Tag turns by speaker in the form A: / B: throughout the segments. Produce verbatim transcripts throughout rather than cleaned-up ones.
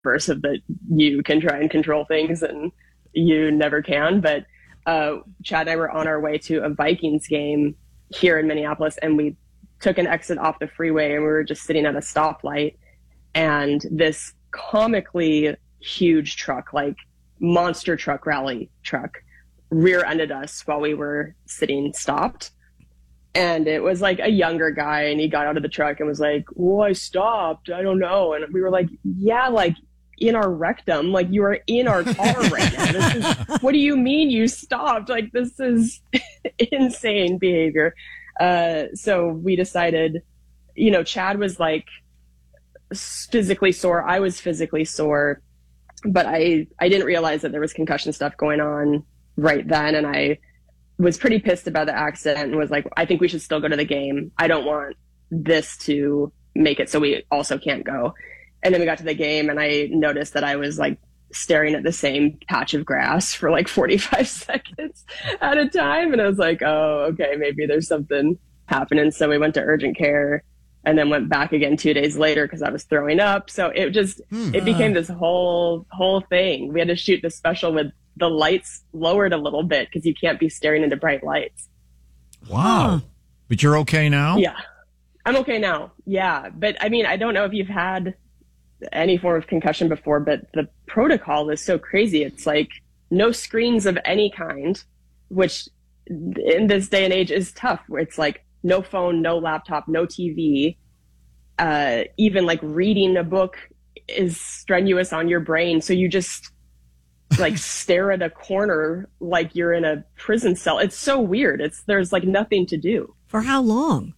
A: universe of that you can try and control things and you never can. But uh, Chad and I were on our way to a Vikings game here in Minneapolis, and we took an exit off the freeway, and we were just sitting at a stoplight, and this comically huge truck, like monster truck, rally truck, rear-ended us while we were sitting stopped. And it was like a younger guy, and he got out of the truck and was like, well, I stopped, I don't know. And we were like, yeah, like in our rectum, like you are in our car right now. This is, what do you mean you stopped? Like, this is insane behavior. Uh, so we decided, you know, Chad was like physically sore. I was physically sore, but I, I didn't realize that there was concussion stuff going on right then. And I was pretty pissed about the accident and was like, I think we should still go to the game. I don't want this to make it so we also can't go. And then we got to the game, and I noticed that I was like staring at the same patch of grass for like forty-five seconds at a time. And I was like, oh, okay, maybe there's something happening. So we went to urgent care and then went back again two days later because I was throwing up. So it just, hmm. it became this whole, whole thing. We had to shoot this special with the lights lowered a little bit because you can't be staring into bright lights.
B: Wow. Huh. But you're okay now?
A: Yeah. I'm okay now. Yeah. But I mean, I don't know if you've had any form of concussion before, but the protocol is so crazy. It's like no screens of any kind, which in this day and age is tough. It's like no phone, no laptop, no T V. Uh, even like reading a book is strenuous on your brain. So you just like stare at a corner like you're in a prison cell. It's so weird. It's there's like nothing to do.
C: For how long?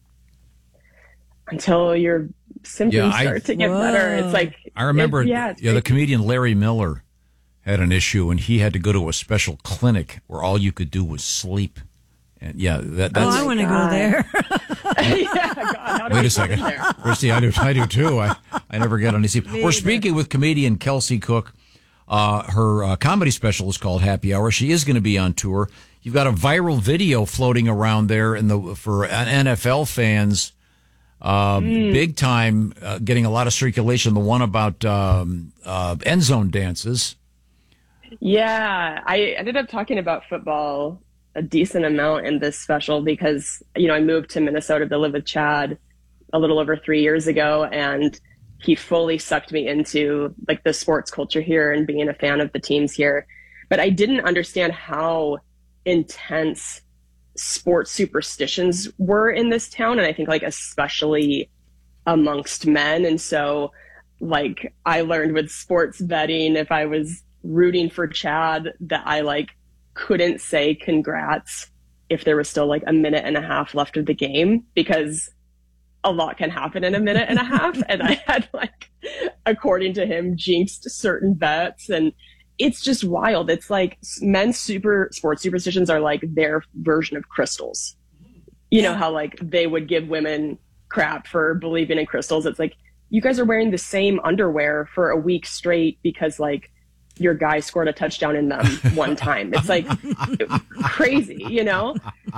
A: Until your symptoms
B: yeah, I,
A: start to get Whoa. better. It's like
B: I remember.
A: It, yeah,
B: yeah, the comedian Larry Miller had an issue, and he had to go to a special clinic where all you could do was sleep. And yeah, that, that's.
C: Oh, I want to go there.
A: yeah, God, how do
B: Wait
A: we
B: a second, Christy. I do. I do too. I, I never get any sleep. We're speaking with comedian Kelsey Cook. Uh, her uh, comedy special is called Happy Hour. She is going to be on tour. You've got a viral video floating around there in the for N F L fans. Uh, mm. Big time, uh, getting a lot of circulation. The one about um, uh, end zone dances.
A: Yeah, I ended up talking about football a decent amount in this special because, you know, I moved to Minnesota to live with Chad a little over three years ago, and he fully sucked me into like the sports culture here and being a fan of the teams here. But I didn't understand how intense sports superstitions were in this town, and I think like especially amongst men. And so like I learned with sports betting, if I was rooting for Chad, that I like couldn't say congrats if there was still like a minute and a half left of the game, because a lot can happen in a minute and a half. And I had like, according to him, jinxed certain bets, and it's just wild. It's like men's super sports superstitions are like their version of crystals. You know how like they would give women crap for believing in crystals. It's like, you guys are wearing the same underwear for a week straight because like your guy scored a touchdown in them one time. It's like crazy, you know?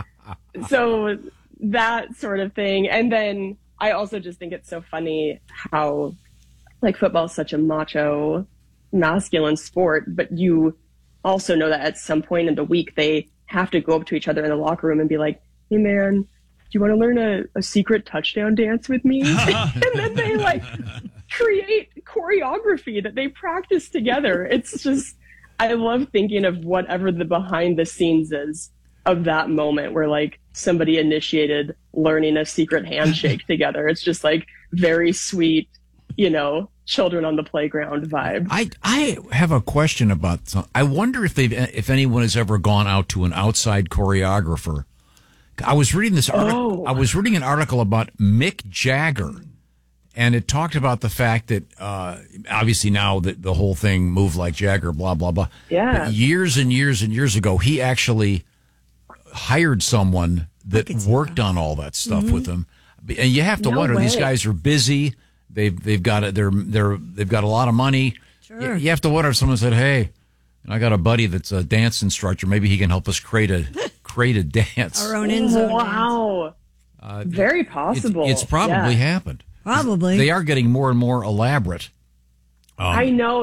A: So that sort of thing. And then I also just think it's so funny how like football is such a macho, masculine sport, but you also know that at some point in the week they have to go up to each other in the locker room and be like, hey man, do you want to learn a, a secret touchdown dance with me? And then they like create choreography that they practice together. It's just, I love thinking of whatever the behind the scenes is of that moment where like somebody initiated learning a secret handshake together. It's just like very sweet, you know, children on the playground vibe.
B: I I have a question about some, I wonder if they've if anyone has ever gone out to an outside choreographer. I was reading this article. Oh. I was reading an article about Mick Jagger, and it talked about the fact that uh, obviously now that the whole thing moved like Jagger, blah blah blah.
A: Yeah.
B: But years and years and years ago, he actually hired someone that worked on all that stuff mm-hmm. with him. And you have to no wonder, way. These guys are busy. They've they've got it. They're they're they've got a lot of money. Sure. You, you have to wonder if someone said, "Hey, I got a buddy that's a dance instructor. Maybe he can help us create a create a dance."
C: Our own end zone.
A: Wow, uh, very possible.
B: It's, it's probably
A: yeah.
B: happened.
C: Probably
B: they are getting more and more elaborate
A: I know.